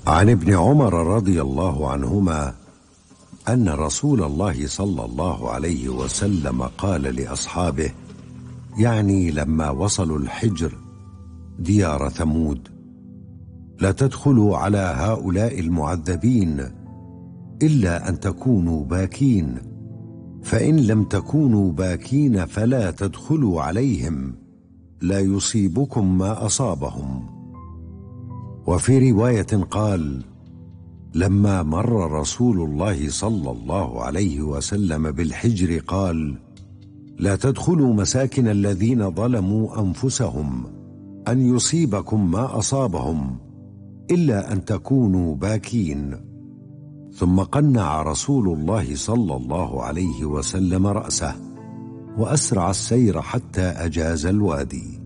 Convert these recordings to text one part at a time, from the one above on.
عن ابن عمر رضي الله عنهما أن رسول الله صلى الله عليه وسلم قال لأصحابه، يعني لما وصلوا الحجر ديار ثمود: لا تدخلوا على هؤلاء المعذبين إلا أن تكونوا باكين، فإن لم تكونوا باكين فلا تدخلوا عليهم، لا يصيبكم ما أصابهم. وفي رواية قال: لما مر رسول الله صلى الله عليه وسلم بالحجر قال: لا تدخلوا مساكن الذين ظلموا أنفسهم أن يصيبكم ما أصابهم إلا أن تكونوا باكين. ثم قنع رسول الله صلى الله عليه وسلم رأسه وأسرع السير حتى أجاز الوادي.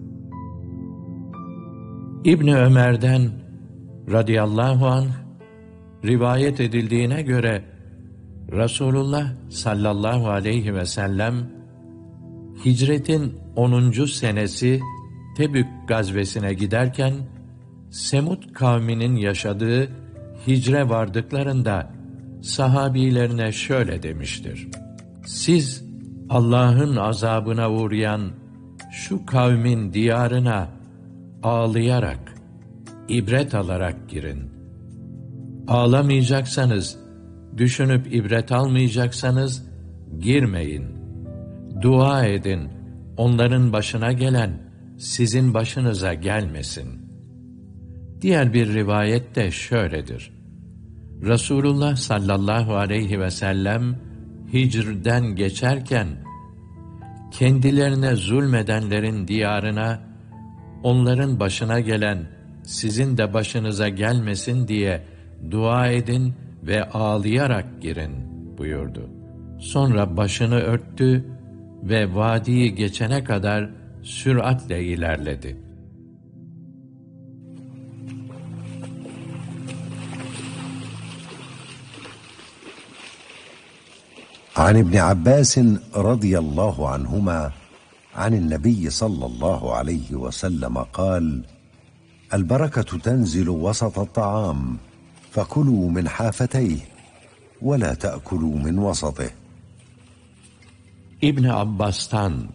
İbni Ömer'den radıyallahu anh rivayet edildiğine göre Resulullah sallallahu aleyhi ve sellem hicretin 10. senesi Tebük gazvesine giderken Semud kavminin yaşadığı hicre vardıklarında sahabilerine şöyle demiştir: siz Allah'ın azabına uğrayan şu kavmin diyarına ağlayarak, ibret alarak girin. Ağlamayacaksanız, düşünüp ibret almayacaksanız girmeyin. Dua edin, onların başına gelen sizin başınıza gelmesin. Diğer bir rivayette şöyledir: Resulullah sallallahu aleyhi ve sellem Hicr'den geçerken kendilerine zulmedenlerin diyarına onların başına gelen sizin de başınıza gelmesin diye dua edin ve ağlayarak girin buyurdu. Sonra başını örttü ve vadiyi geçene kadar süratle ilerledi. عن ابن عباس رضي الله عنهما عن النبي صلى الله عليه وسلم قال: البركة تنزل وسط الطعام فكلوا من حافتيه ولا تأكلوا من وسطه. İbn Abbas'tan